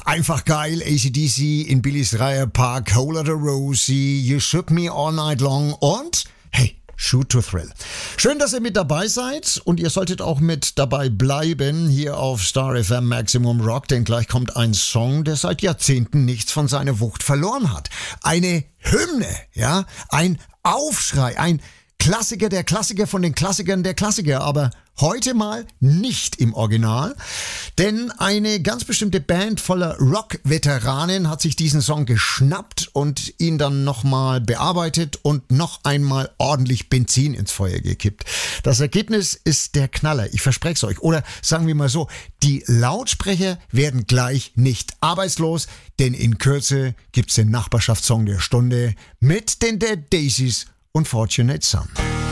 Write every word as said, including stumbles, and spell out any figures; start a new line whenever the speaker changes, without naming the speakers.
Einfach geil, A C D C in Billys Reihe Park, Whole Lotta Rosie, You Shook Me All Night Long und, hey, Shoot to Thrill. Schön, dass ihr mit dabei seid und ihr solltet auch mit dabei bleiben hier auf Star F M Maximum Rock, denn gleich kommt ein Song, der seit Jahrzehnten nichts von seiner Wucht verloren hat. Eine Hymne, ja, ein Aufschrei, ein Klassiker der Klassiker von den Klassikern der Klassiker, aber heute mal nicht im Original, denn eine ganz bestimmte Band voller Rock-Veteranen hat sich diesen Song geschnappt und ihn dann nochmal bearbeitet und noch einmal ordentlich Benzin ins Feuer gekippt. Das Ergebnis ist der Knaller, ich verspreche es euch. Oder sagen wir mal so, die Lautsprecher werden gleich nicht arbeitslos, denn in Kürze gibt's den Nachbarschaftssong der Stunde mit den Dead Daisies und Fortunate Son.